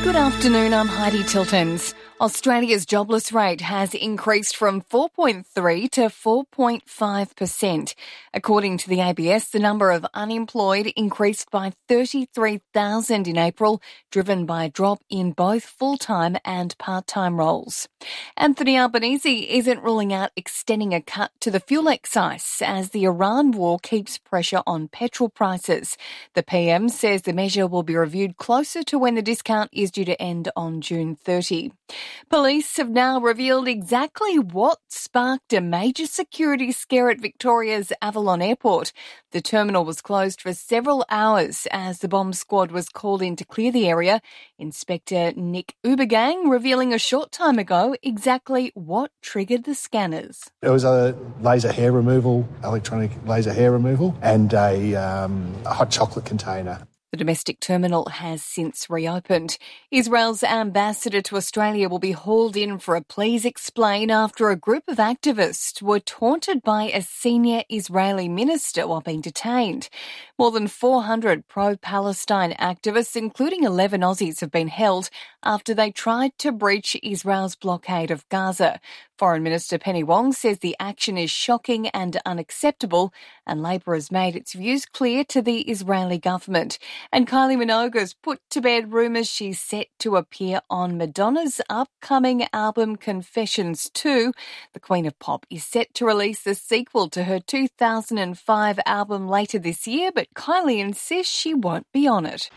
Good afternoon, I'm Heidi Tiltons. Australia's jobless rate has increased from 4.3 to 4.5%. According to the ABS, the number of unemployed increased by 33,000 in April, driven by a drop in both full-time and part-time roles. Anthony Albanese isn't ruling out extending a cut to the fuel excise as the Iran war keeps pressure on petrol prices. The PM says the measure will be reviewed closer to when the discount is due to end on June 30. Police have now revealed exactly what sparked a major security scare at Victoria's Avalon Airport. The terminal was closed for several hours as the bomb squad was called in to clear the area. Inspector Nick Ubergang revealing a short time ago exactly what triggered the scanners. It was a laser hair removal, electronic laser hair removal, and a hot chocolate container. The domestic terminal has since reopened. Israel's ambassador to Australia will be hauled in for a please explain after a group of activists were taunted by a senior Israeli minister while being detained. More than 400 pro-Palestine activists, including 11 Aussies, have been held after they tried to breach Israel's blockade of Gaza. Foreign Minister Penny Wong says the action is shocking and unacceptable, and Labor has made its views clear to the Israeli government. And Kylie Minogue has put to bed rumours she's set to appear on Madonna's upcoming album Confessions 2. The Queen of Pop is set to release the sequel to her 2005 album later this year, but Kylie insists she won't be on it.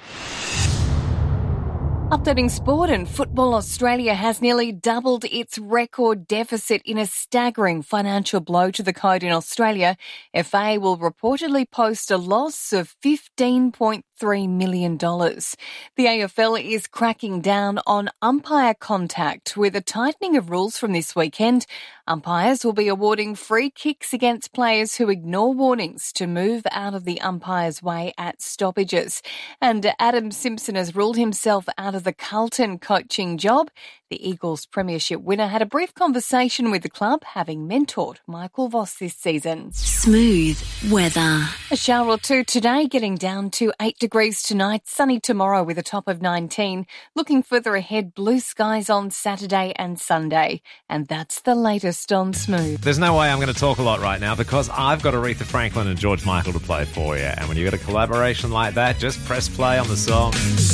Updating sport, and Football Australia has nearly doubled its record deficit in a staggering financial blow to the code in Australia. FA will reportedly post a loss of $15.3 million. The AFL is cracking down on umpire contact with a tightening of rules from this weekend. Umpires will be awarding free kicks against players who ignore warnings to move out of the umpire's way at stoppages. And Adam Simpson has ruled himself out of the Carlton coaching job. The Eagles premiership winner had a brief conversation with the club, having mentored Michael Voss this season. Smooth weather. A shower or two today, getting down to 8 degrees tonight, sunny tomorrow with a top of 19. Looking further ahead, blue skies on Saturday and Sunday. And that's the latest on Smooth. There's no way I'm going to talk a lot right now because I've got Aretha Franklin and George Michael to play for you. And when you've got a collaboration like that, just press play on the song.